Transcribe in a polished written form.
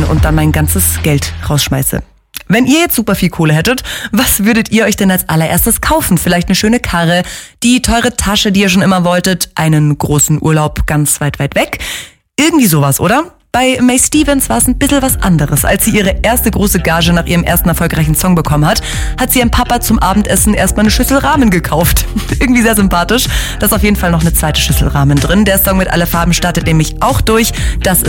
und dann mein ganzes Geld rausschmeiße. Wenn ihr jetzt super viel Kohle hättet, was würdet ihr euch denn als allererstes kaufen? Vielleicht eine schöne Karre, die teure Tasche, die ihr schon immer wolltet, einen großen Urlaub ganz weit, weit weg? Irgendwie sowas, oder? Bei Mae Stevens war es ein bisschen was anderes. Als sie ihre erste große Gage nach ihrem ersten erfolgreichen Song bekommen hat sie ihrem Papa zum Abendessen erstmal eine Schüssel Ramen gekauft. Irgendwie sehr sympathisch. Da ist auf jeden Fall noch eine zweite Schüssel Ramen drin. Der Song mit Alle Farben startet nämlich auch durch. Das